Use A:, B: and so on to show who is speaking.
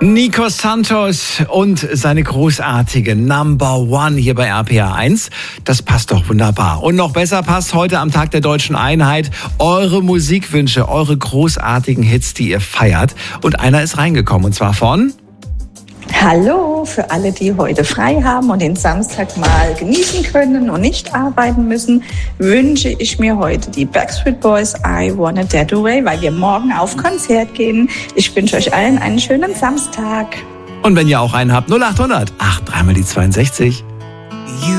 A: Nico Santos und seine großartige Number One hier bei RPA 1. Das passt doch wunderbar. Und noch besser passt heute am Tag der Deutschen Einheit eure Musikwünsche, eure großartigen Hits, die ihr feiert. Und einer ist reingekommen, und zwar von...
B: Hallo, für alle, die heute frei haben und den Samstag mal genießen können und nicht arbeiten müssen, wünsche ich mir heute die Backstreet Boys I Wanna Dead Away, weil wir morgen auf Konzert gehen. Ich wünsche euch allen einen schönen Samstag.
A: Und wenn ihr auch einen habt, 0800 8 3 mal die 62.